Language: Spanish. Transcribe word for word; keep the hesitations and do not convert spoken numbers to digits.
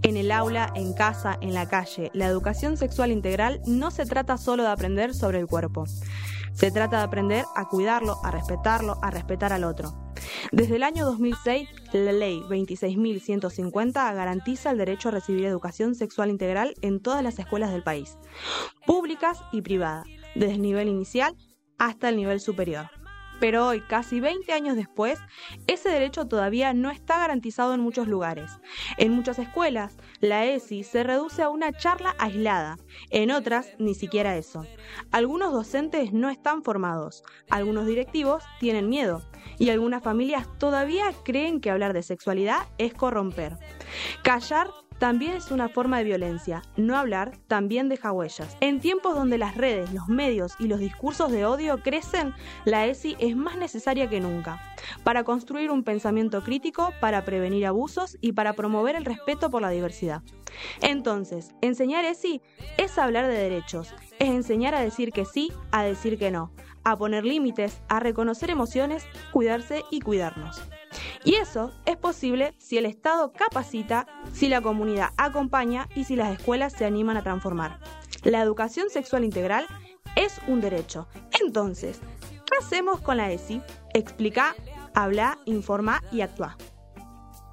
En el aula, en casa, en la calle, la educación sexual integral no se trata solo de aprender sobre el cuerpo. Se trata de aprender a cuidarlo, a respetarlo, a respetar al otro. Desde el año dos mil seis, la Ley veintiséis mil ciento cincuenta garantiza el derecho a recibir educación sexual integral en todas las escuelas del país, públicas y privadas, desde el nivel inicial hasta el nivel superior. Pero hoy, casi veinte años después, ese derecho todavía no está garantizado en muchos lugares. En muchas escuelas, la E S I se reduce a una charla aislada, en otras ni siquiera eso. Algunos docentes no están formados, algunos directivos tienen miedo y algunas familias todavía creen que hablar de sexualidad es corromper. Callar también es una forma de violencia, no hablar también deja huellas. En tiempos donde las redes, los medios y los discursos de odio crecen, la E S I es más necesaria que nunca, para construir un pensamiento crítico, para prevenir abusos y para promover el respeto por la diversidad. Entonces, enseñar E S I es hablar de derechos, es enseñar a decir que sí, a decir que no, a poner límites, a reconocer emociones, cuidarse y cuidarnos. Y eso es posible si el Estado capacita, si la comunidad acompaña y si las escuelas se animan a transformar. La educación sexual integral es un derecho. Entonces, ¿qué hacemos con la E S I? Explica, habla, informa y actúa.